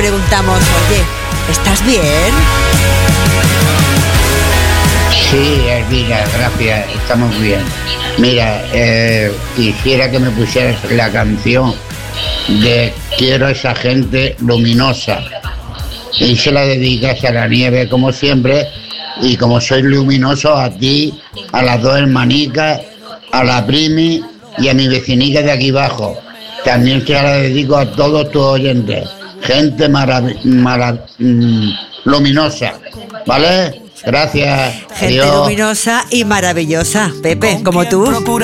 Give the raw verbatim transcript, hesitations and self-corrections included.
preguntamos, oye, ¿estás bien? Sí, Elvira, gracias, estamos bien. Mira, eh, quisiera que me pusieras la canción de Quiero a esa gente luminosa y se la dedicas a la Nieve como siempre, y como soy luminoso, a ti, a las dos hermanicas, a la Primi y a mi vecinica de aquí abajo. También se la dedico a todos tus oyentes, gente marav- marav- mm, luminosa, ¿vale? Gracias. Gente Adiós. luminosa y maravillosa, Pepe, como tú.